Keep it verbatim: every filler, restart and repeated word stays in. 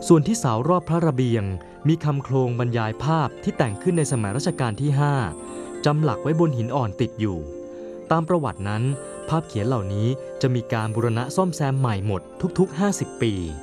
ส่วนที่เสารอบพระระเบียงมีคำโครงบรรยายภาพที่แต่งขึ้นในสมัยรัชกาลที่ห้าจำหลักไว้บนหินอ่อนติดอยู่ตามประวัตินั้นภาพเขียนเหล่านี้จะมีการบูรณะซ่อมแซมใหม่หมดทุกๆห้าสิบปี